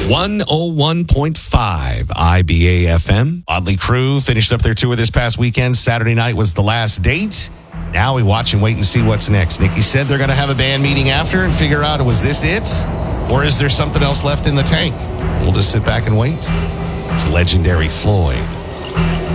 101.5 IBA FM. Oddly Crew finished up their tour this past weekend. Saturday night was the last date. Now we watch and wait and see what's next. Nikki said they're going to have a band meeting after and figure out, was this it? Or is there something else left in the tank? We'll just sit back and wait. It's legendary Floyd.